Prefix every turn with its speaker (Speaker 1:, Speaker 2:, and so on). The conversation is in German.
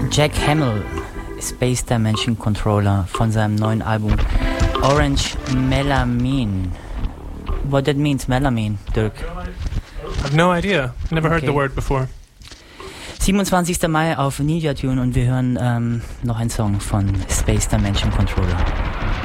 Speaker 1: Jack Hamill, Space Dimension Controller von seinem neuen Album Orange Melamine. What that means, Melamine, Dirk?
Speaker 2: I have no idea. Never heard the word before.
Speaker 1: 27. Mai auf Ninja Tune und wir hören noch einen Song von Space Dimension Controller.